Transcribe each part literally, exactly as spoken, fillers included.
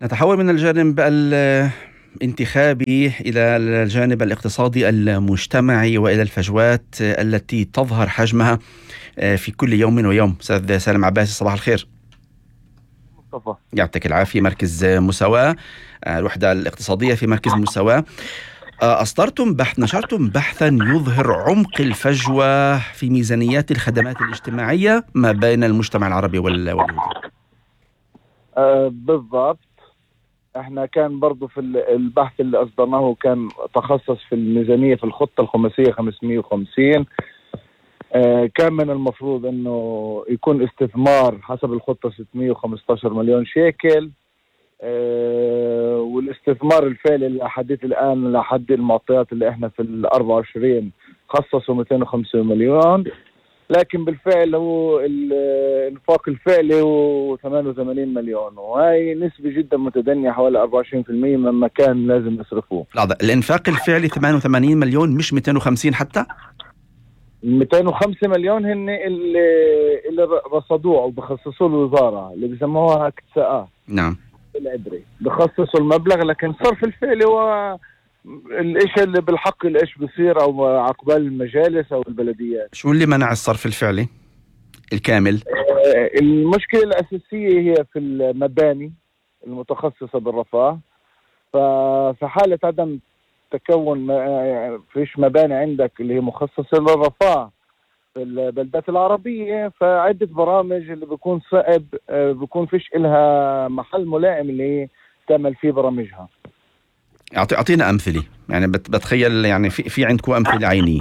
نتحول من الجانب الانتخابي إلى الجانب الاقتصادي المجتمعي وإلى الفجوات التي تظهر حجمها في كل يوم ويوم. أستاذ سالم عباسي، صباح الخير. مصطفى يعطيك العافية. مركز مساواة، الوحدة الاقتصادية في مركز مساواة، أصدرتم بحث، نشرتم بحثا يظهر عمق الفجوة في ميزانيات الخدمات الاجتماعية ما بين المجتمع العربي واليهودي. آه بالضبط. احنا كان برضو في البحث اللي اصدرناه كان تخصص في الميزانية في الخطة الخماسية خمسمائة وخمسين. آه كان من المفروض انه يكون استثمار حسب الخطة ستمائة وخمسة عشر مليون شيكل، آه والاستثمار الفعلي لحد الان لحد المعطيات اللي احنا في ال أربعة وعشرين خصصوا مئتين وخمسة مليون، لكن بالفعل هو الانفاق الفعلي هو ثمانية وثمانين مليون، وهي نسبة جدا متدنية حوالي أربعة وعشرين بالمئة مما كان لازم يصرفوه. لا، الانفاق الفعلي ثمانية وثمانين مليون مش مئتين وخمسين حتى. مئتين وخمسة مليون هن اللي اللي رصدوه او بخصصوه الوزارة اللي بيسموها اكتساء. نعم. العبري بخصصوا المبلغ، لكن الصرف الفعلي هو الاشي اللي بالحق اللي ايش بيصير او عقبال المجالس او البلديات. شو اللي منع الصرف الفعلي الكامل؟ المشكلة الأساسية هي في المباني المتخصصة بالرفاه. ففي حالة عدم تكون فيش مباني عندك اللي هي مخصصة للرفاه في البلدات العربية، فعدة برامج اللي بيكون صعب بيكون فيش إلها محل ملائم اللي تعمل فيه برامجها. أعطينا أمثلة، يعني بتخيل يعني في في عندكم أمثلة عينية.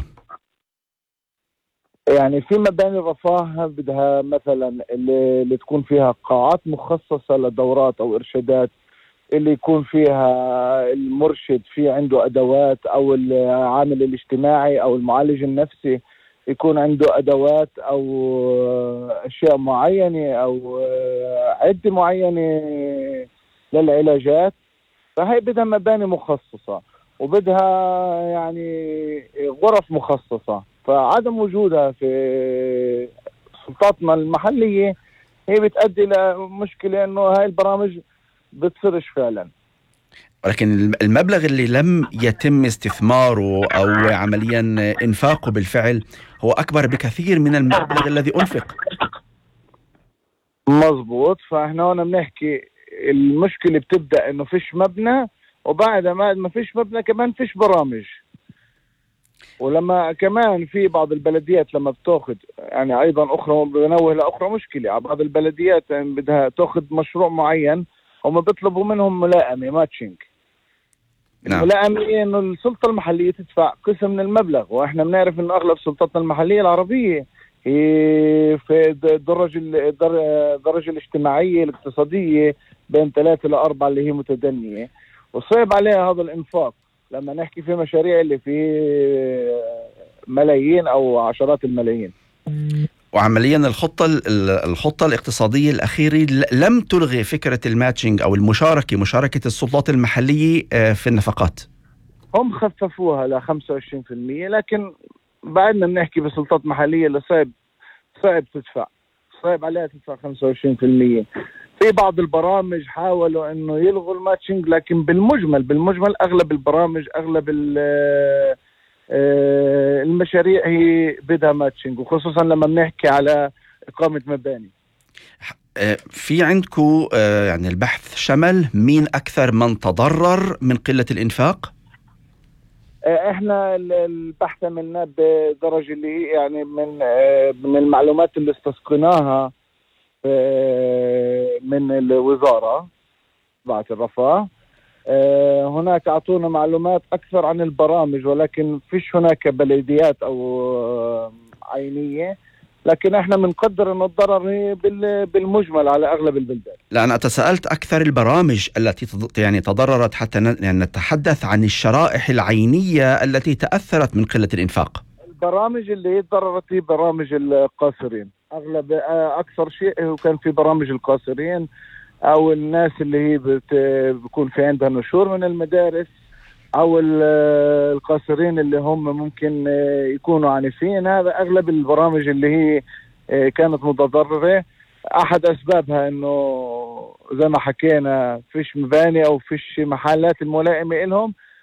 يعني في مباني الرفاه بدها مثلا اللي, اللي تكون فيها قاعات مخصصة لدورات أو إرشادات، اللي يكون فيها المرشد في عنده أدوات، أو العامل الاجتماعي أو المعالج النفسي يكون عنده أدوات أو أشياء معينة أو عدة معينة للعلاجات. فهي بدها مباني مخصصة وبدها يعني غرف مخصصة، فعدم وجودها في سلطاتنا المحلية هي بتؤدي لمشكلة انه هاي البرامج بتصيرش فعلا. ولكن المبلغ اللي لم يتم استثماره او عمليا انفاقه بالفعل هو اكبر بكثير من المبلغ الذي انفق. مظبوط. فاحنا هنا بنحكي المشكلة بتبدأ انه فيش مبنى، وبعد ما ما فيش مبنى كمان فيش برامج. ولما كمان في بعض البلديات لما بتاخذ يعني ايضا اخرى بنوه لاخرى مشكله، بعض البلديات يعني بدها تاخذ مشروع معين هم بيطلبوا منهم ملائمه ماتشنج. نعم. الملائمه انه السلطه المحليه تدفع قسم من المبلغ، واحنا بنعرف انه اغلب سلطاتنا المحليه العربيه هي في الدرجه الدرجه الاجتماعيه الاقتصاديه بين ثلاثة لأربعة اللي هي متدنيه، وصعب عليها هذا الانفاق لما نحكي في مشاريع اللي في ملايين أو عشرات الملايين. وعمليا الخطة الخطة الاقتصادية الأخيرة لم تلغي فكرة الماتشنج أو المشاركة مشاركة السلطات المحلية في النفقات. هم خففوها ل خمسة وعشرين بالمئة، لكن بعدنا بنحكي بسلطات محلية اللي صعب صعب تدفع صعب عليها تدفع خمسة وعشرين بالمئة. في بعض البرامج حاولوا انه يلغوا الماتشنج، لكن بالمجمل بالمجمل اغلب البرامج اغلب المشاريع هي بدها ماتشنج، وخصوصا لما بنحكي على اقامة مباني. في عندكم يعني البحث شمل مين اكثر من تضرر من قلة الانفاق؟ احنا البحث عملناه بدرجة اللي هي يعني من من المعلومات اللي استسقناها من الوزارة تبعت الرفاه. هناك أعطونا معلومات أكثر عن البرامج، ولكن فيش هناك بلديات أو عينية، لكن احنا بنقدر أن الضرر هي بالمجمل على أغلب البلدان. لا، أنا تساءلت أكثر البرامج التي يعني تضررت، حتى يعني نتحدث عن الشرائح العينية التي تأثرت من قلة الإنفاق. البرامج اللي تضررت هي برامج القاصرين، أغلب أكثر شيء كان في برامج القاصرين، أو الناس اللي هي بيكون في عندها نشور من المدارس، أو القاصرين اللي هم ممكن يكونوا عنيفين. هذا أغلب البرامج اللي هي كانت متضررة. احد اسبابها انه زي ما حكينا فيش مباني او فيش محلات الملائمه لهم